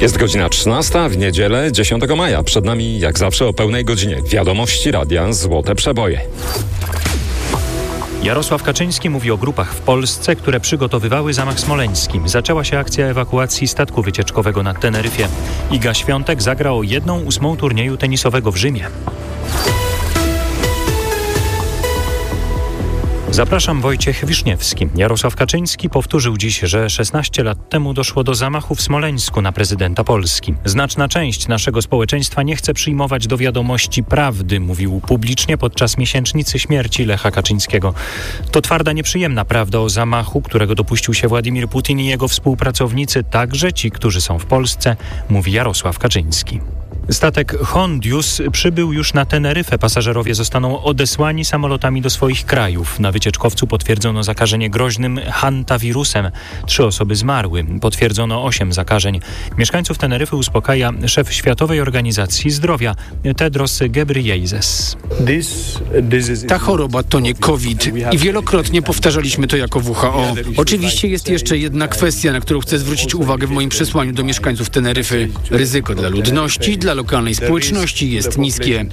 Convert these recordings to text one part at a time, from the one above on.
Jest godzina 13 w niedzielę 10 maja. Przed nami jak zawsze o pełnej godzinie wiadomości radia Złote Przeboje. Jarosław Kaczyński mówi o grupach w Polsce, które przygotowywały zamach smoleński. Zaczęła się akcja ewakuacji statku wycieczkowego na Teneryfie. Iga Świątek zagra o 1/8 turnieju tenisowego w Rzymie. Zapraszam, Wojciech Wiszniewski. Jarosław Kaczyński powtórzył dziś, że 16 lat temu doszło do zamachu w Smoleńsku na prezydenta Polski. Znaczna część naszego społeczeństwa nie chce przyjmować do wiadomości prawdy, mówił publicznie podczas miesięcznicy śmierci Lecha Kaczyńskiego. To twarda, nieprzyjemna prawda o zamachu, którego dopuścił się Władimir Putin i jego współpracownicy, także ci, którzy są w Polsce, mówi Jarosław Kaczyński. Statek Hondius przybył już na Teneryfę. Pasażerowie zostaną odesłani samolotami do swoich krajów. Na wycieczkowcu potwierdzono zakażenie groźnym hantawirusem. 3 osoby zmarły. Potwierdzono 8 zakażeń. Mieszkańców Teneryfy uspokaja szef Światowej Organizacji Zdrowia Tedros Ghebreyesus. Ta choroba to nie COVID i wielokrotnie powtarzaliśmy to jako WHO. Oczywiście jest jeszcze jedna kwestia, na którą chcę zwrócić uwagę w moim przesłaniu do mieszkańców Teneryfy. Ryzyko dla ludności, dla lokalnej społeczności jest niskie.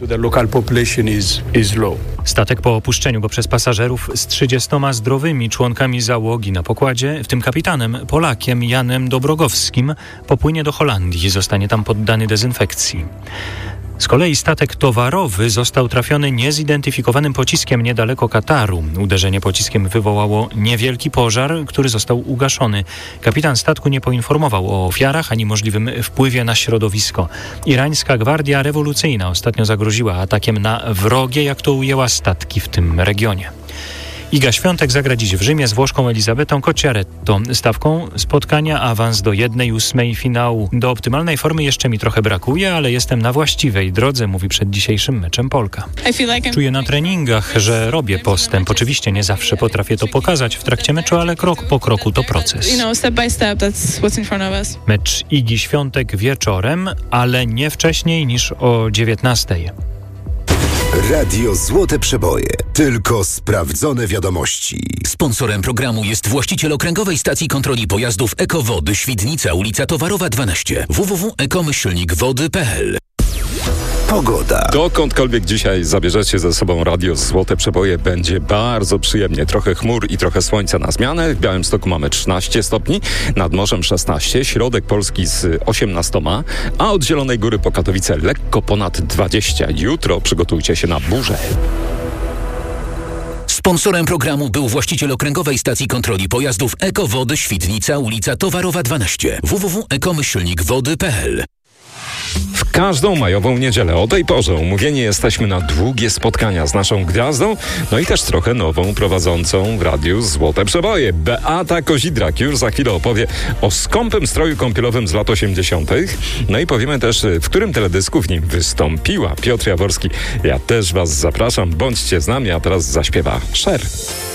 Statek po opuszczeniu go przez pasażerów z 30 zdrowymi członkami załogi na pokładzie, w tym kapitanem Polakiem Janem Dobrogowskim, popłynie do Holandii i zostanie tam poddany dezynfekcji. Z kolei statek towarowy został trafiony niezidentyfikowanym pociskiem niedaleko Kataru. Uderzenie pociskiem wywołało niewielki pożar, który został ugaszony. Kapitan statku nie poinformował o ofiarach ani możliwym wpływie na środowisko. Irańska Gwardia Rewolucyjna ostatnio zagroziła atakiem na wrogie, jak to ujęła, statki w tym regionie. Iga Świątek zagra dziś w Rzymie z Włoszką Elizabetą Cocciaretto. Stawką spotkania awans do 1/8 finału. Do optymalnej formy jeszcze mi trochę brakuje, ale jestem na właściwej drodze, mówi przed dzisiejszym meczem Polka. Czuję na treningach, że robię postęp. Oczywiście nie zawsze potrafię to pokazać w trakcie meczu, ale krok po kroku to proces. Mecz Igi Świątek wieczorem, ale nie wcześniej niż o 19:00. Radio Złote Przeboje. Tylko sprawdzone wiadomości. Sponsorem programu jest właściciel okręgowej stacji kontroli pojazdów Ekowody Świdnica, ulica Towarowa 12. www.ekomyślnikwody.pl. Pogoda. Dokądkolwiek dzisiaj zabierzecie ze sobą radio Złote Przeboje, będzie bardzo przyjemnie. Trochę chmur i trochę słońca na zmianę. W Białymstoku mamy 13 stopni, nad morzem 16, środek Polski z 18, a od Zielonej Góry po Katowice lekko ponad 20. Jutro przygotujcie się na burzę. Sponsorem programu był właściciel okręgowej stacji kontroli pojazdów Ekowody Świdnica, ulica Towarowa 12. www.ekomyślnikwody.pl. W każdą majową niedzielę o tej porze umówieni jesteśmy na długie spotkania z naszą gwiazdą, no i też trochę nową prowadzącą w radiu Złote Przeboje. Beata Kozidrak już za chwilę opowie o skąpym stroju kąpielowym z lat 80. No i powiemy też, w którym teledysku w nim wystąpiła. Piotr Jaworski, ja też was zapraszam, bądźcie z nami, a teraz zaśpiewa Cher.